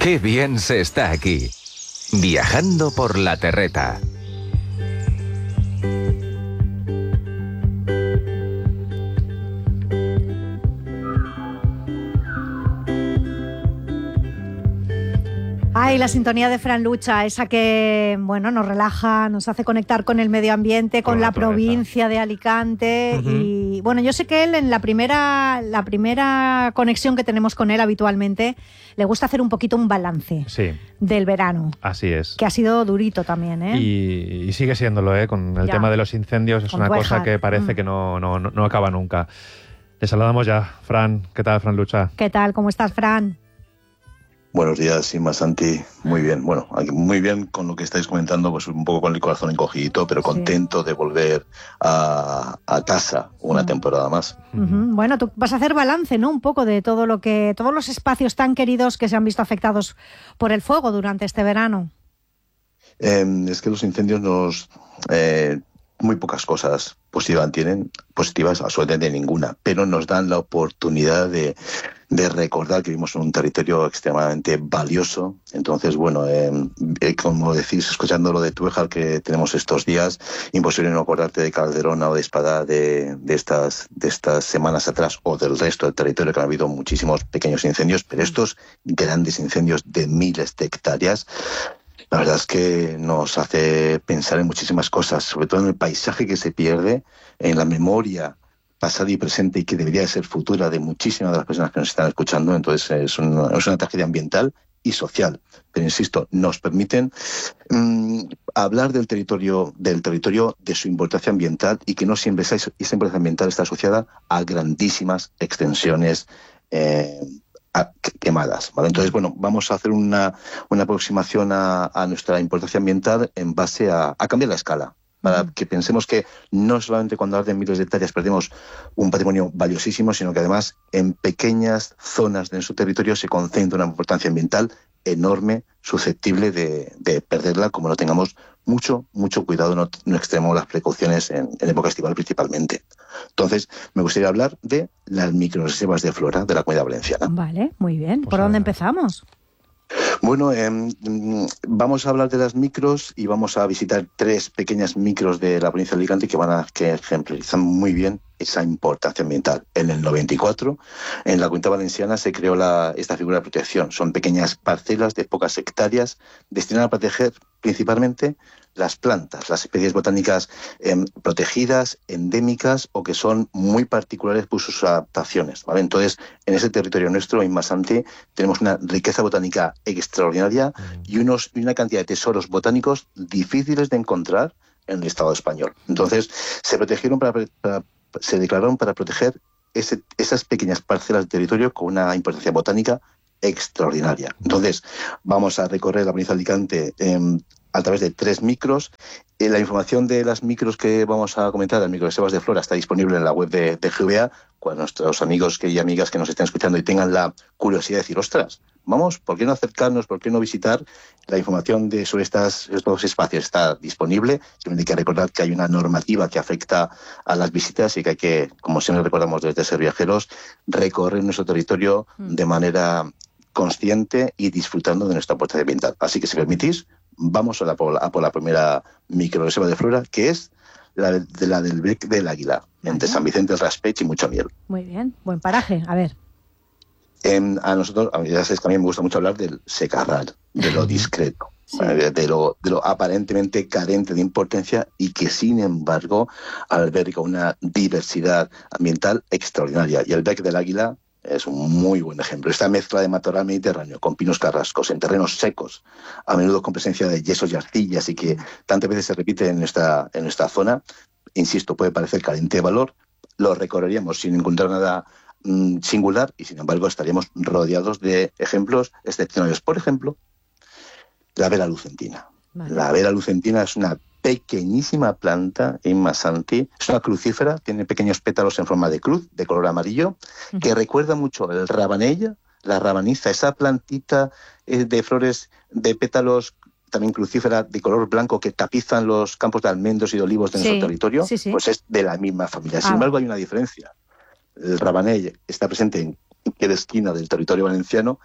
Qué bien se está aquí, viajando por la terreta. Ay, la sintonía de Fran Lucha, esa que, bueno, nos relaja, nos hace conectar con el medio ambiente, con la provincia de Alicante. Y bueno, yo sé que él en la primera conexión que tenemos con él habitualmente, le gusta hacer un poquito un balance del verano. Así es. Que ha sido durito también, ¿eh? Y sigue siéndolo, ¿eh? Con el tema de los incendios es una cosa que parece que no acaba nunca. Le saludamos ya. Fran, ¿qué tal, Fran Lucha? ¿Qué tal? ¿Cómo estás, Fran? Buenos días, Inma, Santi. Muy bien. Bueno, muy bien con lo que estáis comentando, pues un poco con el corazón encogidito, pero contento de volver a casa una temporada más. Bueno, tú vas a hacer balance, ¿no? Un poco de todos los espacios tan queridos que se han visto afectados por el fuego durante este verano. Es que los incendios muy pocas cosas positivas, absolutamente ninguna, pero nos dan la oportunidad de recordar que vivimos en un territorio extremadamente valioso. Entonces, bueno, como decís, escuchando lo de Tújar que tenemos estos días, imposible no acordarte de Calderona o de Espada de estas semanas atrás, o del resto del territorio, que ha habido muchísimos pequeños incendios, pero estos grandes incendios de miles de hectáreas, la verdad es que nos hace pensar en muchísimas cosas, sobre todo en el paisaje que se pierde, en la memoria pasada y presente y que debería ser futura de muchísimas de las personas que nos están escuchando. Entonces es una tragedia ambiental y social. Pero insisto, nos permiten hablar del territorio, de su importancia ambiental, y que no siempre esa importancia ambiental está asociada a grandísimas extensiones quemadas, ¿vale? Entonces, bueno, vamos a hacer una aproximación a nuestra importancia ambiental en base a cambiar la escala, para que pensemos que no solamente cuando arden miles de hectáreas perdemos un patrimonio valiosísimo, sino que además en pequeñas zonas de nuestro territorio se concentra una importancia ambiental enorme, susceptible de perderla, como no tengamos mucho cuidado, no extrememos las precauciones en época estival principalmente. Entonces, me gustaría hablar de las microreservas de flora de la Comunidad Valenciana. Vale, muy bien. ¿Por dónde empezamos? Bueno, vamos a hablar de las micros y vamos a visitar 3 pequeñas micros de la provincia de Alicante que ejemplarizan muy bien esa importancia ambiental. En el 94, en la Comunidad Valenciana se creó esta figura de protección. Son pequeñas parcelas de pocas hectáreas destinadas a proteger principalmente las plantas, las especies botánicas protegidas, endémicas o que son muy particulares por sus adaptaciones, ¿vale? Entonces, en ese territorio nuestro, en Masante, tenemos una riqueza botánica extraordinaria y una cantidad de tesoros botánicos difíciles de encontrar en el Estado español. Entonces, se declararon para proteger esas pequeñas parcelas de territorio con una importancia botánica extraordinaria. Entonces, vamos a recorrer la provincia de Alicante a través de 3 micros. La información de las micros que vamos a comentar, las microreservas de flora, está disponible en la web de GVA. Cuando nuestros amigos y amigas que nos estén escuchando y tengan la curiosidad de decir, ostras, vamos, ¿por qué no acercarnos? ¿Por qué no visitar? La información sobre estos espacios está disponible. Simplemente hay que recordar que hay una normativa que afecta a las visitas y que hay que, como siempre recordamos desde Ser Viajeros, recorrer nuestro territorio de manera consciente y disfrutando de nuestra importancia ambiental. Así que, si permitís, vamos a por la primera microreserva de flora, que es la del Bec del Águila, entre San Vicente del Raspeig y Muchamiel. Muy bien, buen paraje. A ver. A mí ya sabes que a mí me gusta mucho hablar del secarral, de lo discreto, de lo aparentemente carente de importancia y que, sin embargo, alberga una diversidad ambiental extraordinaria. Y el Bec del Águila es un muy buen ejemplo. Esta mezcla de matorral mediterráneo con pinos carrascos en terrenos secos, a menudo con presencia de yesos y arcillas, y que tantas veces se repite en nuestra zona, insisto, puede parecer carente de valor. Lo recorreríamos sin encontrar nada singular y, sin embargo, estaríamos rodeados de ejemplos excepcionales. Por ejemplo, la vera lucentina. Vale. La vera lucentina es una pequeñísima planta en Masanti, es una crucífera, tiene pequeños pétalos en forma de cruz, de color amarillo, que recuerda mucho el rabanella, la rabaniza, esa plantita de flores de pétalos también crucífera de color blanco que tapizan los campos de almendros y de olivos de nuestro territorio, pues es de la misma familia. Sin embargo, hay una diferencia. El rabanell está presente en cualquier esquina del territorio valenciano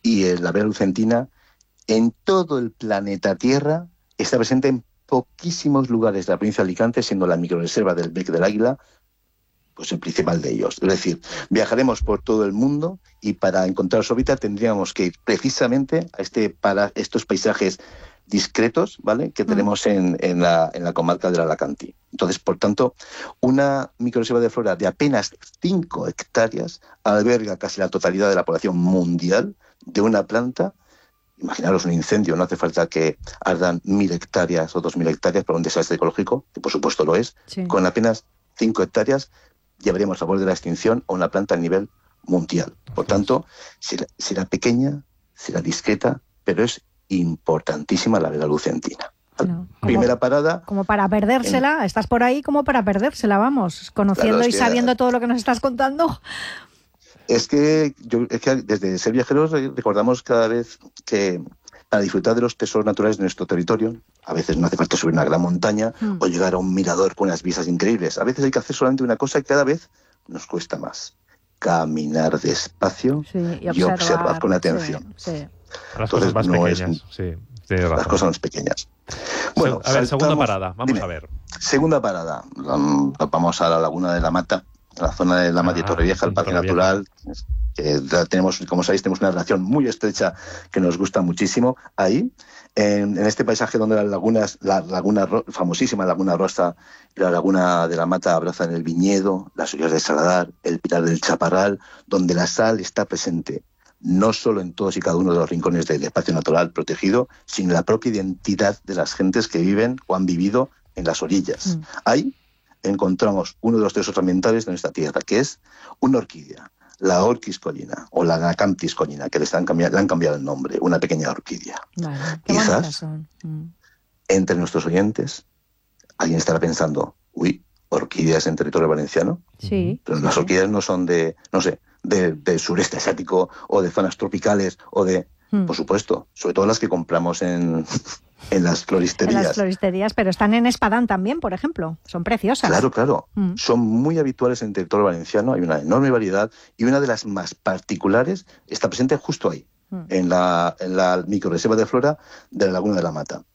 Y la vela lucentina en todo el planeta Tierra está presente en poquísimos lugares de la provincia de Alicante, siendo la microrreserva del Bec del Águila pues el principal de ellos. Es decir, viajaremos por todo el mundo y para encontrar su hábitat tendríamos que ir precisamente para estos paisajes discretos, ¿vale?, que tenemos en la comarca del Alacantí. Entonces, por tanto, una microrreserva de flora de apenas 5 hectáreas alberga casi la totalidad de la población mundial de una planta. Imaginaros un incendio, no hace falta que ardan 1.000 hectáreas o 2.000 hectáreas para un desastre ecológico, que por supuesto lo es. Sí. Con apenas 5 hectáreas llevaríamos a borde de la extinción a una planta a nivel mundial. Por tanto, será pequeña, será discreta, pero es importantísima la vela lucentina. No, primera parada. Como para perdérsela, estás por ahí como para perdérsela, vamos, conociendo claro, y sabiendo todo lo que nos estás contando. Es que desde Ser Viajeros recordamos cada vez que para disfrutar de los tesoros naturales de nuestro territorio, a veces no hace falta subir una gran montaña o llegar a un mirador con unas vistas increíbles. A veces hay que hacer solamente una cosa y cada vez nos cuesta más: caminar despacio y observar con atención. Sí, sí. Las cosas más pequeñas, sí. Las cosas más pequeñas. Bueno, a ver, segunda parada, vamos a ver. Segunda parada, vamos a la Laguna de la Mata, a la zona de la Mata de Torrevieja, el Parque Natural. Tenemos, como sabéis, tenemos una relación muy estrecha que nos gusta muchísimo ahí. En este paisaje donde las lagunas, famosísima Laguna Rosa y la Laguna de la Mata abrazan el viñedo, las orillas de Saladar, el Pilar del Chaparral, donde la sal está presente no solo en todos y cada uno de los rincones del espacio natural protegido, sino en la propia identidad de las gentes que viven o han vivido en las orillas. Ahí encontramos uno de los tesoros ambientales de nuestra tierra, que es una orquídea, la Orchis collina, o la Anacanthis collina, que le han cambiado el nombre, una pequeña orquídea. Vale, quizás entre nuestros oyentes alguien estará pensando, orquídeas en territorio valenciano. Sí. Pero las orquídeas no son del sureste asiático o de zonas tropicales o de, por supuesto, sobre todo las que compramos en las floristerías. En las floristerías, pero están en Espadán también, por ejemplo. Son preciosas. Claro. Son muy habituales en el territorio valenciano, hay una enorme variedad y una de las más particulares está presente justo ahí, en la microrreserva de flora de la Laguna de la Mata.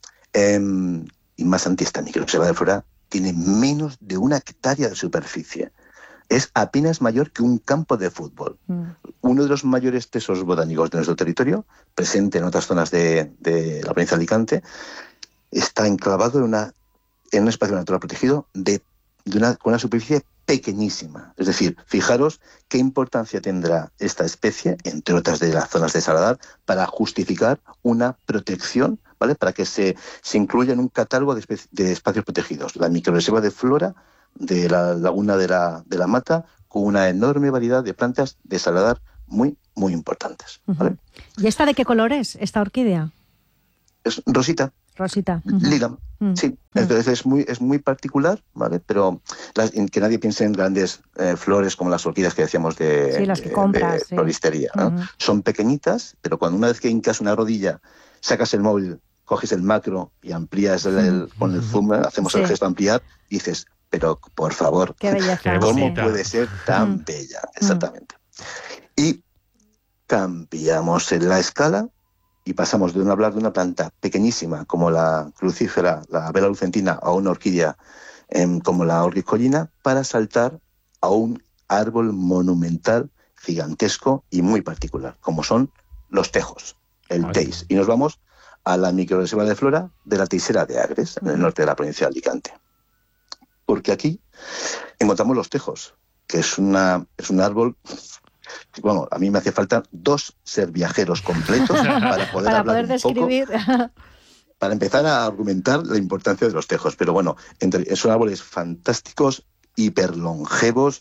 Y más esta microrreserva de flora tiene menos de 1 hectárea de superficie. Es apenas mayor que un campo de fútbol. Uno de los mayores tesoros botánicos de nuestro territorio, presente en otras zonas de la provincia de Alicante, está enclavado en un espacio natural protegido con una superficie pequeñísima. Es decir, fijaros qué importancia tendrá esta especie, entre otras de las zonas de Saladar, para justificar una protección, ¿vale?, para que se incluya en un catálogo de espacios protegidos. La microrreserva de flora de la Laguna de la Mata, con una enorme variedad de plantas de Saladar muy, muy importantes. ¿Vale? ¿Y esta de qué color es, esta orquídea? Es rosita. Lila. Sí, entonces es muy particular, ¿vale? Pero que nadie piense en grandes flores como las orquídeas que decíamos las que compras, de floristería, ¿no? Son pequeñitas, pero cuando una vez que hincas una rodilla, sacas el móvil, coges el macro y amplías con el zoom, hacemos el gesto de ampliar, y dices, pero por favor, qué belleza, ¿cómo puede ser tan bella? Exactamente. Y cambiamos en la escala y pasamos de hablar de una planta pequeñísima como la crucífera, la vela lucentina, a una orquídea como la Orchis collina, para saltar a un árbol monumental, gigantesco y muy particular, como son los tejos, el teis. Y nos vamos a la microrreserva de flora de la Teixera de Agres, en el norte de la provincia de Alicante. Porque aquí encontramos los tejos, que es un árbol. Bueno, a mí me hace falta 2 ser viajeros completos para poder describir. Para empezar a argumentar la importancia de los tejos. Pero bueno, son árboles fantásticos, hiperlongevos,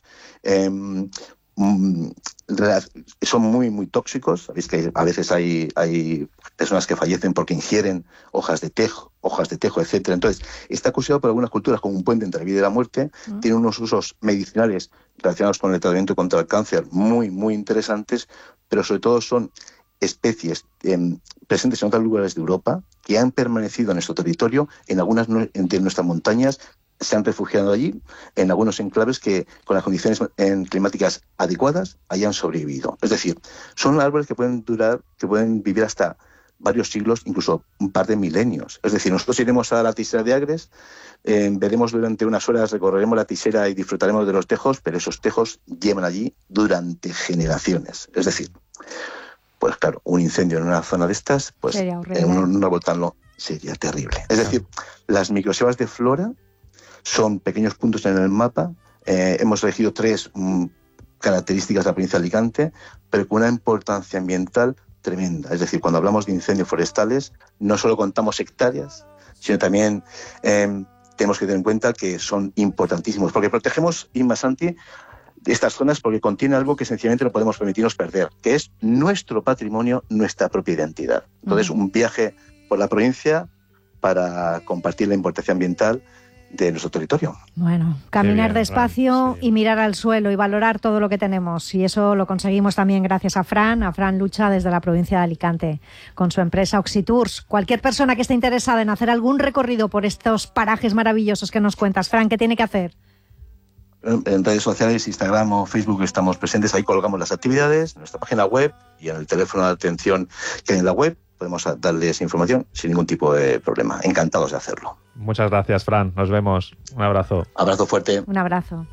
son muy, muy tóxicos. Sabéis que a veces hay personas que fallecen porque ingieren hojas de tejo, etcétera. Entonces, está considerado por algunas culturas como un puente entre la vida y la muerte. Tiene unos usos medicinales relacionados con el tratamiento contra el cáncer muy, muy interesantes, pero sobre todo son especies presentes en otros lugares de Europa que han permanecido en nuestro territorio, en algunas de nuestras montañas, se han refugiado allí, en algunos enclaves que con las condiciones climáticas adecuadas hayan sobrevivido. Es decir, son árboles que pueden vivir hasta varios siglos, incluso un par de milenios. Es decir, nosotros iremos a la Tisera de Agres, veremos durante unas horas, recorreremos la Tisera y disfrutaremos de los tejos, pero esos tejos llevan allí durante generaciones. Es decir, pues claro, un incendio en una zona de estas, pues en un árbol tan longo sería terrible. Es decir, las microselvas de flora son pequeños puntos en el mapa. Hemos elegido 3 características de la provincia de Alicante, pero con una importancia ambiental tremenda. Es decir, cuando hablamos de incendios forestales, no solo contamos hectáreas, sino también tenemos que tener en cuenta que son importantísimos, porque protegemos, Inma, Santi, estas zonas porque contienen algo que sencillamente no podemos permitirnos perder, que es nuestro patrimonio, nuestra propia identidad. Entonces, un viaje por la provincia para compartir la importancia ambiental de nuestro territorio. Bueno, caminar despacio y mirar al suelo y valorar todo lo que tenemos. Y eso lo conseguimos también gracias a Fran Lucha desde la provincia de Alicante, con su empresa Oxitours. Cualquier persona que esté interesada en hacer algún recorrido por estos parajes maravillosos que nos cuentas, Fran, ¿qué tiene que hacer? En redes sociales, Instagram o Facebook estamos presentes, ahí colgamos las actividades, en nuestra página web y en el teléfono de atención que hay en la web. Podemos darles información sin ningún tipo de problema. Encantados de hacerlo. Muchas gracias, Fran. Nos vemos. Un abrazo. Abrazo fuerte. Un abrazo.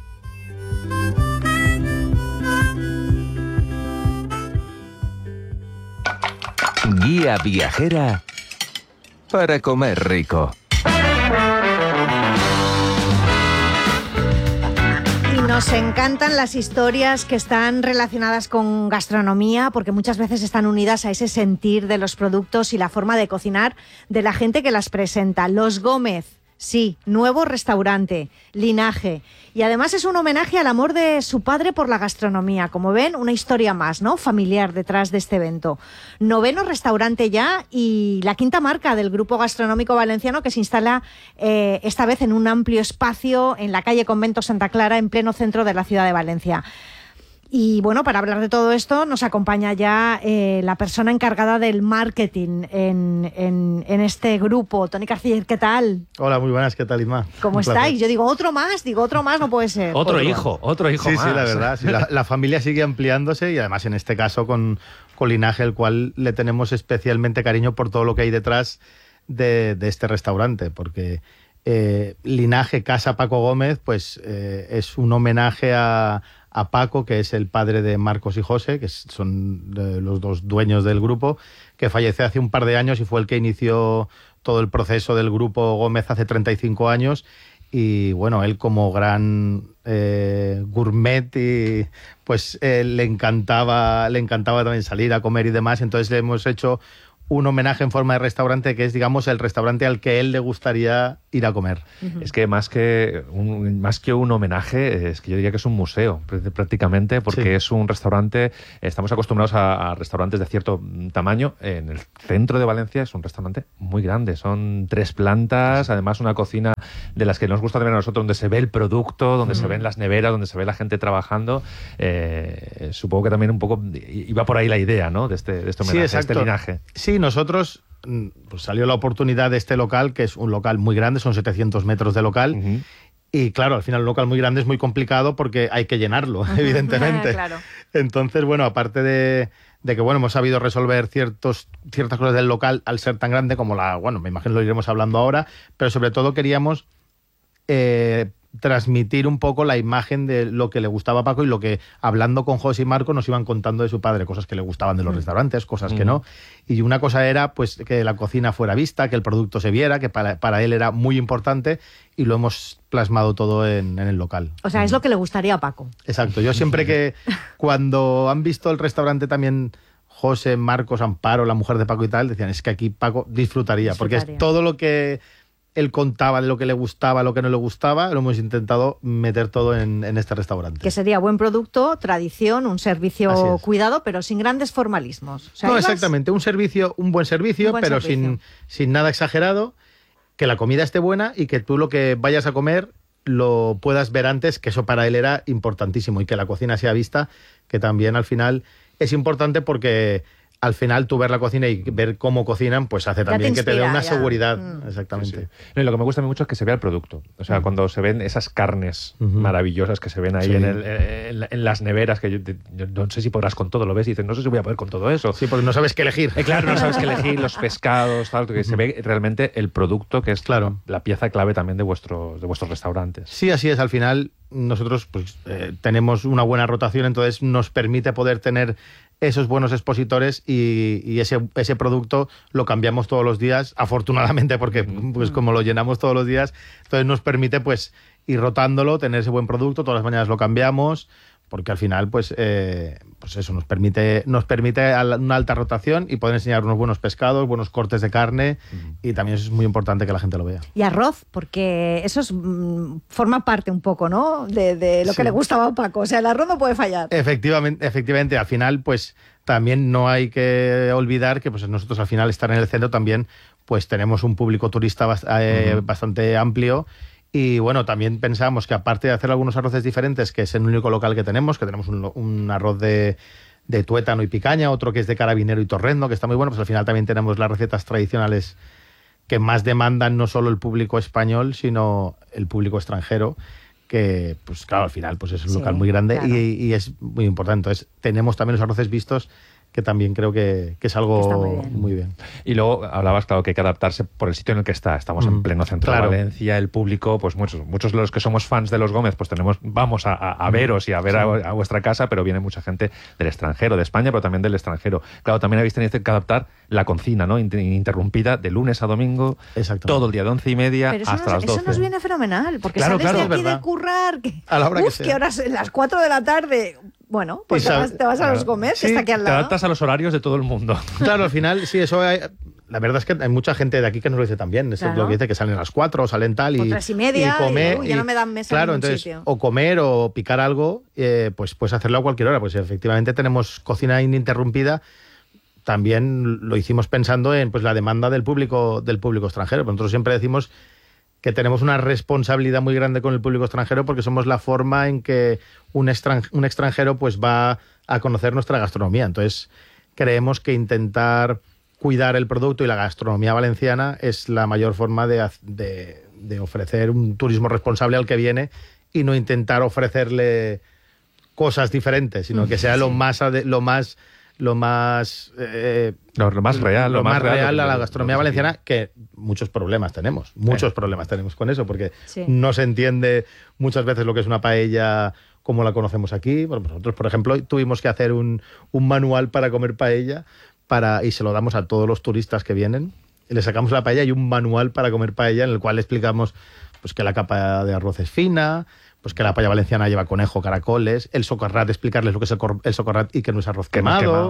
Guía viajera para comer rico. Nos encantan las historias que están relacionadas con gastronomía porque muchas veces están unidas a ese sentir de los productos y la forma de cocinar de la gente que las presenta. Los Gómez, sí, nuevo restaurante, Linaje. Y además es un homenaje al amor de su padre por la gastronomía. Como ven, una historia más, ¿no?, familiar detrás de este evento. 9º restaurante ya y la 5ª marca del Grupo Gastronómico Valenciano que se instala esta vez en un amplio espacio en la calle Convento Santa Clara, en pleno centro de la ciudad de Valencia. Y bueno, para hablar de todo esto nos acompaña ya la persona encargada del marketing en este grupo. Toni Carciller, ¿qué tal? Hola, muy buenas, ¿qué tal, Isma? ¿Cómo estáis? Yo digo otro más, no puede ser. Otro hijo sí, más. Sí, la verdad, sí, la familia sigue ampliándose y además en este caso con Linaje, el cual le tenemos especialmente cariño por todo lo que hay detrás de este restaurante, porque Linaje Casa Paco Gómez pues es un homenaje a Paco, que es el padre de Marcos y José, que son los 2 dueños del grupo, que falleció hace un par de años y fue el que inició todo el proceso del grupo Gómez hace 35 años. Y bueno, él como gran gourmet y pues le encantaba también salir a comer y demás, entonces le hemos hecho un homenaje en forma de restaurante que es, digamos, el restaurante al que él le gustaría ir a comer. Es que más que un homenaje, es que yo diría que es un museo, prácticamente, porque sí, es un restaurante. Estamos acostumbrados a restaurantes de cierto tamaño. En el centro de Valencia es un restaurante muy grande, son 3 plantas, además una cocina de las que nos gusta también a nosotros, donde se ve el producto, donde se ven las neveras, donde se ve la gente trabajando. Supongo que también un poco iba por ahí la idea, ¿no?, de este homenaje, sí, de este linaje. Sí, nosotros pues salió la oportunidad de este local, que es un local muy grande, son 700 metros de local. Uh-huh. Y claro, al final un local muy grande es muy complicado porque hay que llenarlo, evidentemente. Claro. Entonces, bueno, aparte de que bueno, hemos sabido resolver ciertas cosas del local al ser tan grande como me imagino lo iremos hablando ahora, pero sobre todo queríamos transmitir un poco la imagen de lo que le gustaba a Paco y lo que, hablando con José y Marco, nos iban contando de su padre, cosas que le gustaban de los restaurantes, cosas que no. Y una cosa era pues que la cocina fuera vista, que el producto se viera, que para él era muy importante, y lo hemos plasmado todo en el local. O sea, es lo que le gustaría a Paco. Exacto. Yo siempre que cuando han visto el restaurante también José, Marcos, Amparo, la mujer de Paco y tal, decían, es que aquí Paco disfrutaría. Porque es todo lo que él contaba de lo que le gustaba, lo que no le gustaba, lo hemos intentado meter todo en este restaurante. Que sería buen producto, tradición, un servicio cuidado, pero sin grandes formalismos. O sea, no, exactamente, un buen servicio, pero sin nada exagerado, que la comida esté buena y que tú lo que vayas a comer lo puedas ver antes, que eso para él era importantísimo, y que la cocina sea vista, que también al final es importante porque al final tú ver la cocina y ver cómo cocinan, pues hace también que te dé una seguridad. Exactamente. Sí, sí. No, y lo que me gusta mucho es que se vea el producto. O sea, cuando se ven esas carnes maravillosas que se ven ahí en las neveras, que yo no sé si podrás con todo, lo ves y dices, no sé si voy a poder con todo eso. Sí, porque no sabes qué elegir. Claro, no sabes qué elegir, los pescados, tal, que se ve realmente el producto, que es la pieza clave también de vuestros restaurantes. Sí, así es. Al final nosotros pues, tenemos una buena rotación, entonces nos permite poder tener esos buenos expositores y ese producto lo cambiamos todos los días, afortunadamente, porque pues como lo llenamos todos los días, entonces nos permite pues ir rotándolo, tener ese buen producto, todas las mañanas lo cambiamos, porque al final pues eso nos permite una alta rotación y poder enseñar unos buenos pescados, buenos cortes de carne, y también eso es muy importante que la gente lo vea. Y arroz, porque eso forma parte un poco, ¿no?, de lo que le gustaba a Paco. O sea, el arroz no puede fallar. Efectivamente, al final pues también no hay que olvidar que pues nosotros al final estar en el centro también pues tenemos un público turista bastante amplio. Y bueno, también pensamos que aparte de hacer algunos arroces diferentes, que es el único local que tenemos un arroz de tuétano y picaña, otro que es de carabinero y torrendo, que está muy bueno, pues al final también tenemos las recetas tradicionales que más demandan no solo el público español, sino el público extranjero, que pues claro, al final pues es un local muy grande, claro. y es muy importante. Entonces tenemos también los arroces vistos, que también creo que es algo muy bien. Y luego hablabas, claro, que hay que adaptarse por el sitio en el que está. Estamos en pleno centro de Valencia, el público, pues muchos de los que somos fans de los Gómez, pues vamos a veros y a ver a vuestra casa, pero viene mucha gente del extranjero, de España, pero también del extranjero. Claro, también habéis tenido que adaptar la cocina, ¿no?, ininterrumpida, de lunes a domingo, todo el día de 11:30 hasta las 12. Eso nos viene fenomenal, porque claro, sales de aquí de currar, a la hora que sea. ¿Qué horas? Las 4 de la tarde... Bueno, pues te vas a los Gómez, que está aquí al lado. Te adaptas a los horarios de todo el mundo. Claro, al final, sí, eso la verdad es que hay mucha gente de aquí que nos lo dice también. Eso es lo que dice, que salen a las 4 o salen tal. O 3:30 y comer. Ya no me dan mesa en ningún sitio. O comer o picar algo, pues puedes hacerlo a cualquier hora. Pues efectivamente tenemos cocina ininterrumpida. También lo hicimos pensando en pues la demanda del público extranjero. Nosotros siempre decimos que tenemos una responsabilidad muy grande con el público extranjero, porque somos la forma en que un extranjero pues va a conocer nuestra gastronomía. Entonces creemos que intentar cuidar el producto y la gastronomía valenciana es la mayor forma de ofrecer un turismo responsable al que viene, y no intentar ofrecerle cosas diferentes, sino que sea lo más real a la gastronomía valenciana, que muchos problemas tenemos con eso, porque no se entiende muchas veces lo que es una paella como la conocemos aquí. Bueno, nosotros, por ejemplo, tuvimos que hacer un manual para comer paella y se lo damos a todos los turistas que vienen. Le sacamos la paella y un manual para comer paella, en el cual explicamos pues que la capa de arroz es fina, pues que la paella valenciana lleva conejo, caracoles, el socarrat, explicarles lo que es el socarrat y que no es arroz quemado.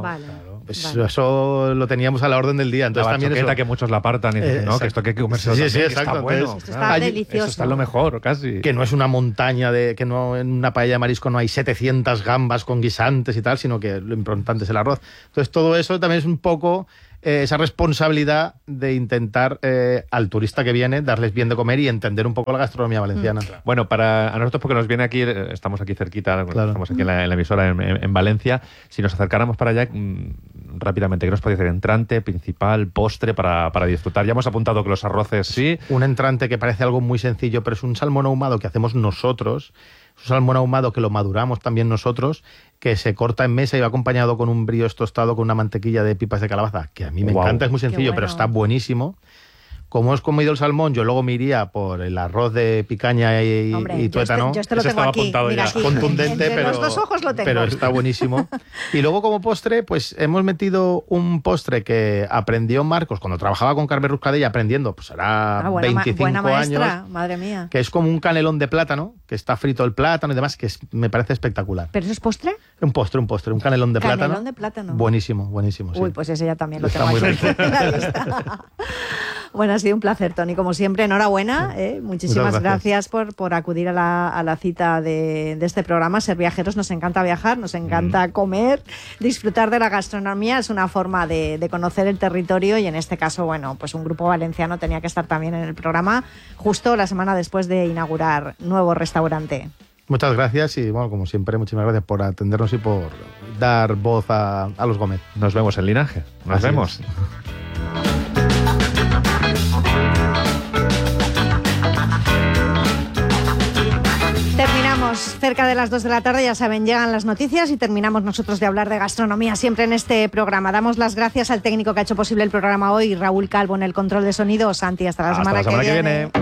Eso lo teníamos a la orden del día. Entonces, la también bachoqueta, que muchos la apartan y dicen, no, que esto que hay que comerse exacto. Que está bueno. Esto está delicioso. Eso está lo mejor, casi. Que no es una montaña, que no en una paella de marisco no hay 700 gambas con guisantes y tal, sino que lo importante es el arroz. Entonces todo eso también es un poco esa responsabilidad de intentar al turista que viene darles bien de comer y entender un poco la gastronomía valenciana. Bueno, a nosotros, porque nos viene aquí, estamos aquí cerquita, estamos aquí en la emisora en Valencia, si nos acercáramos para allá, rápidamente, ¿qué nos podéis decir? Entrante, principal, postre para disfrutar. Ya hemos apuntado que los arroces sí. Un entrante que parece algo muy sencillo, pero es un salmón ahumado que hacemos nosotros. Es un salmón ahumado que lo maduramos también nosotros, que se corta en mesa y va acompañado con un brioche tostado con una mantequilla de pipas de calabaza, que a mí me encanta, es muy sencillo, pero está buenísimo. Como os comido el salmón, yo luego me iría por el arroz de picaña y tuétano. Yo lo tengo aquí, mira, aquí. Contundente, pero los dos ojos lo tengo. Pero está buenísimo. Y luego, como postre, pues hemos metido un postre que aprendió Marcos cuando trabajaba con Carmen Ruscadella, aprendiendo, pues hará 25 buena maestra, años. Madre mía. Que es como un canelón de plátano, que está frito el plátano y demás, que me parece espectacular. ¿Pero eso es postre? Un postre, un canelón de plátano. Canelón de plátano. Buenísimo, sí. Uy, pues ese ya también lo está tengo muy aquí en la lista. Bueno, ha sido un placer, Toni, como siempre, enhorabuena. Muchísimas gracias por acudir a la cita de este programa. Ser viajeros, nos encanta viajar, nos encanta comer, disfrutar de la gastronomía, es una forma de conocer el territorio, y en este caso, bueno, pues un grupo valenciano tenía que estar también en el programa justo la semana después de inaugurar nuevo restaurante. Muchas gracias y, bueno, como siempre, muchísimas gracias por atendernos y por dar voz a los Gómez. Nos vemos en Linaje. Nos Así vemos. es. Terminamos cerca de las 2 de la tarde, ya saben, llegan las noticias y terminamos nosotros de hablar de gastronomía siempre en este programa. Damos las gracias al técnico que ha hecho posible el programa hoy, Raúl Calvo en el control de sonido. Santi, hasta la semana que viene.